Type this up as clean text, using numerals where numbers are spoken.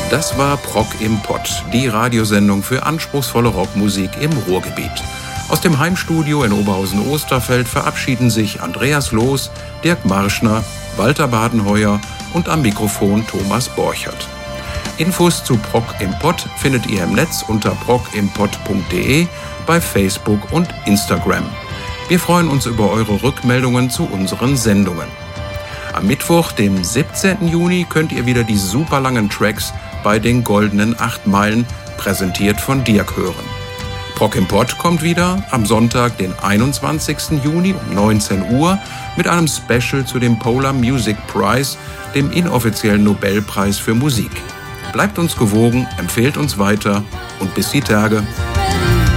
Das war Prog im Pott, die Radiosendung für anspruchsvolle Rockmusik im Ruhrgebiet. Aus dem Heimstudio in Oberhausen-Osterfeld verabschieden sich Andreas Loos, Dirk Marschner, Walter Badenheuer und am Mikrofon Thomas Borchert. Infos zu Prog im Pott findet ihr im Netz unter progimpott.de, bei Facebook und Instagram. Wir freuen uns über eure Rückmeldungen zu unseren Sendungen. Am Mittwoch, dem 17. Juni, könnt ihr wieder die superlangen Tracks bei den Goldenen 8 Meilen, präsentiert von Dirk, hören. Prog im Pott kommt wieder am Sonntag, den 21. Juni um 19 Uhr mit einem Special zu dem Polar Music Prize, dem inoffiziellen Nobelpreis für Musik. Bleibt uns gewogen, empfehlt uns weiter und bis die Tage.